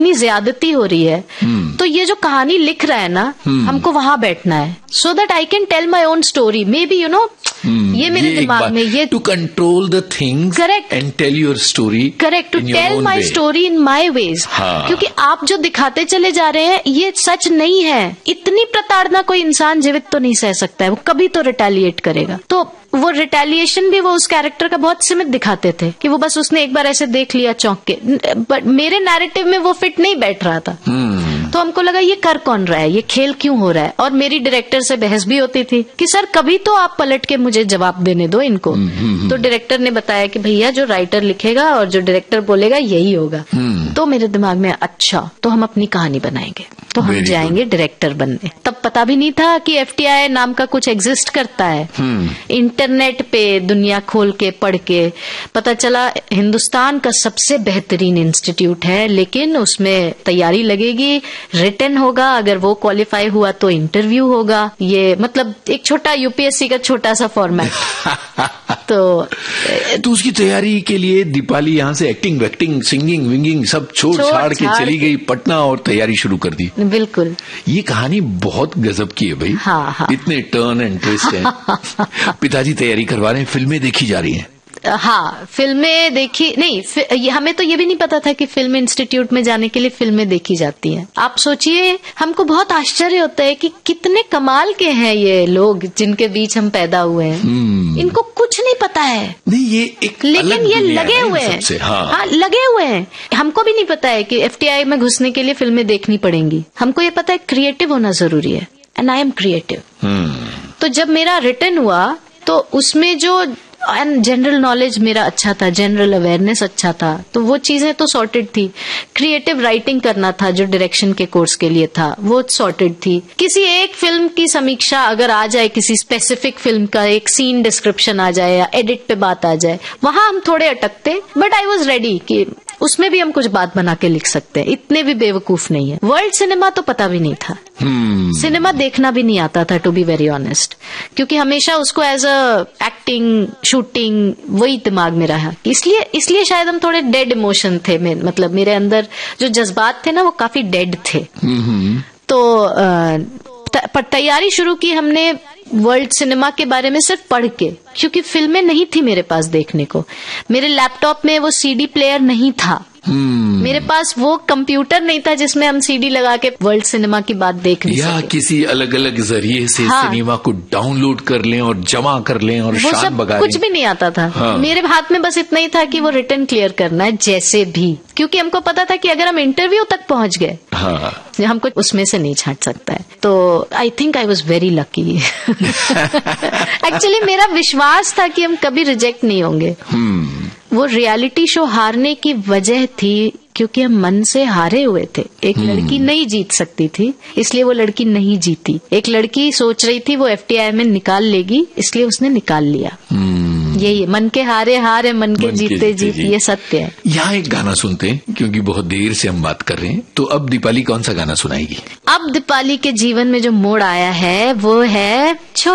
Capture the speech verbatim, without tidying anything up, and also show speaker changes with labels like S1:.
S1: इतनी ज्यादती हो रही है, तो ये जो कहानी लिख रहा है ना, हमको वहां बैठना है, so that I can tell my own story. May be you know ये मेरे
S2: ये
S1: दिमाग में ये
S2: to control the things
S1: correct
S2: and tell your story,
S1: correct, to tell my story in my veg. क्योंकि आप जो दिखाते चले जा रहे हैं ये सच नहीं है। इतनी प्रताड़ना कोई इंसान जीवित तो नहीं सह सकता है, वो कभी तो रिटेलिएट करेगा। तो वो रिटेलिएशन भी वो उस कैरेक्टर का बहुत सीमित दिखाते थे कि वो बस उसने एक बार ऐसे देख लिया चौंक के, बट मेरे नैरेटिव में वो फिट नहीं बैठ रहा था। तो हमको लगा ये कर कौन रहा है, ये खेल क्यों हो रहा है। और मेरी डायरेक्टर से बहस भी होती थी कि सर कभी तो आप पलट के मुझे जवाब देने दो इनको। तो डायरेक्टर ने बताया कि भैया जो राइटर लिखेगा और जो डायरेक्टर बोलेगा यही होगा। तो मेरे दिमाग में अच्छा तो हम अपनी कहानी बनाएंगे, तो हम जाएंगे डायरेक्टर बनने। तब पता भी नहीं था कि एफटीआई नाम का कुछ एग्जिस्ट करता है। इंटरनेट पे दुनिया खोल के पढ़ के पता चला हिंदुस्तान का सबसे बेहतरीन इंस्टीट्यूट है, लेकिन उसमें तैयारी लगेगी, रिटन होगा, अगर वो क्वालिफाई हुआ तो इंटरव्यू होगा। ये मतलब एक छोटा यूपीएससी का छोटा सा फॉर्मेट। तो
S2: तो उसकी तैयारी के लिए दीपाली यहाँ से एक्टिंग वैक्टिंग सिंगिंग विंगिंग सब छोड़ छाड़ के चली गई पटना और तैयारी शुरू कर दी।
S1: बिल्कुल, ये
S2: कहानी बहुत गजब की है भाई।
S1: हाँ, हाँ।
S2: इतने टर्न एंड ट्विस्ट हैं। पिताजी तैयारी करवा रहे हैं, फिल्में देखी जा रही हैं।
S1: हाँ, फिल्में देखी नहीं, हमें तो ये भी नहीं पता था कि फिल्म इंस्टीट्यूट में जाने के लिए फिल्में देखी जाती हैं। आप सोचिए, हमको बहुत आश्चर्य होता है कि कितने कमाल के हैं ये लोग जिनके बीच हम पैदा हुए हैं। इनको कुछ नहीं पता है।
S2: नहीं, ये एक
S1: लेकिन
S2: अलग
S1: ये लगे हुए हैं।
S2: हाँ।
S1: हाँ, लगे हुए हैं। हमको भी नहीं पता है कि एफटीआई में घुसने के लिए फिल्में देखनी पड़ेंगी। हमको ये पता है क्रिएटिव होना जरूरी है, एंड आई एम क्रिएटिव। तो जब मेरा रिटर्न हुआ तो उसमें जो एंड जनरल नॉलेज मेरा अच्छा था, जनरल अवेयरनेस अच्छा था, तो वो चीजें तो सॉर्टेड थी। क्रिएटिव राइटिंग करना था जो डायरेक्शन के कोर्स के लिए था, वो सॉर्टेड थी। किसी एक फिल्म की समीक्षा अगर आ जाए, किसी स्पेसिफिक फिल्म का एक सीन डिस्क्रिप्शन आ जाए या एडिट पे बात आ जाए, वहां हम थोड़े अटकते, बट आई वॉज रेडी कि उसमें भी हम कुछ बात बना के लिख सकते हैं। इतने भी बेवकूफ नहीं है। वर्ल्ड सिनेमा तो पता भी नहीं था। hmm. सिनेमा देखना भी नहीं आता था, टू बी वेरी ऑनेस्ट, क्योंकि हमेशा उसको एज अ एक्टिंग शूटिंग वही दिमाग में रहा। इसलिए इसलिए शायद हम थोड़े डेड इमोशन थे। मतलब मेरे अंदर जो जज्बात थे ना वो काफी डेड थे। hmm. तो पर तैयारी शुरू की हमने वर्ल्ड सिनेमा के बारे में सिर्फ पढ़ के, क्योंकि फिल्में नहीं थी मेरे पास देखने को। मेरे लैपटॉप में वो सीडी प्लेयर नहीं था। Hmm. मेरे पास वो कंप्यूटर नहीं था जिसमें हम सीडी लगा के वर्ल्ड सिनेमा की बात देख नहीं
S2: या किसी अलग अलग जरिए से हाँ. सिनेमा को डाउनलोड कर लें और जमा कर लें और
S1: वो
S2: शान
S1: सब
S2: बगा
S1: कुछ भी नहीं आता था। हाँ. मेरे हाथ में बस इतना ही था कि वो रिटर्न क्लियर करना है जैसे भी, क्योंकि हमको पता था कि अगर हम इंटरव्यू तक पहुंच गए हाँ. हमको उसमें से नहीं छाट सकता है। तो I think I was very lucky. Actually मेरा विश्वास था कि हम कभी रिजेक्ट नहीं होंगे। hmm. वो रियलिटी शो हारने की वजह थी क्योंकि हम मन से हारे हुए थे। एक hmm. लड़की नहीं जीत सकती थी, इसलिए वो लड़की नहीं जीती। एक लड़की सोच रही थी वो एफटीआई में निकाल लेगी, इसलिए उसने निकाल लिया। hmm. यही मन के हारे हारे, मन के मन जीते जीत, ये सत्य है।
S2: यहाँ एक गाना सुनते हैं क्योंकि बहुत देर से हम बात कर रहे हैं। तो अब दीपाली कौन सा गाना सुनाएगी?
S1: अब दीपाली के जीवन में जो मोड़ आया है वो है